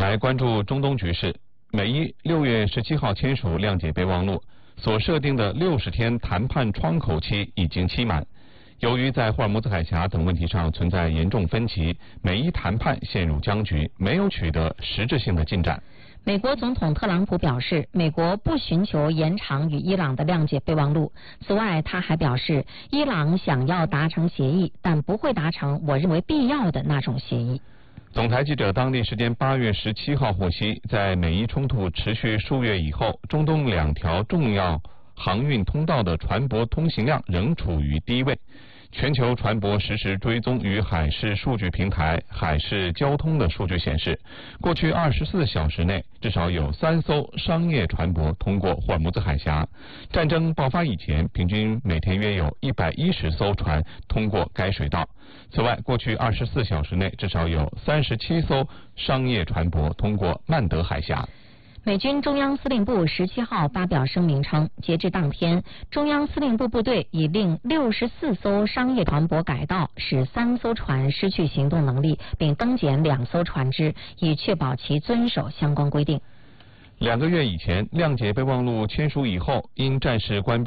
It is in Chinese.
来关注中东局势，美伊6月17号签署谅解备忘录，所设定的60天谈判窗口期已经期满。由于在霍尔木兹海峡等问题上存在严重分歧，美伊谈判陷入僵局，没有取得实质性的进展。 美国总统特朗普表示，美国不寻求延长与伊朗的谅解备忘录。此外，他还表示，伊朗想要达成协议，但不会达成我认为必要的那种协议。 总台记者当地时间8月17号获悉，在美伊冲突持续数月以后，中东2条重要航运通道的船舶通行量仍处于低位。全球船舶实时追踪与海事数据平台海事交通的数据显示，过去24小时内至少有3艘商业船舶通过霍尔木兹海峡。战争爆发以前，平均每天约有110艘船通过该水道。此外，过去24小时内至少有37艘商业船舶通过曼德海峡。 美军中央司令部17号发表声明称，截至当天，中央司令部部队已令64艘商业船舶改道，使3艘船失去行动能力，并登检2艘船只，以确保其遵守相关规定。 2个月以前，谅解备忘录签署以后，因战事关闭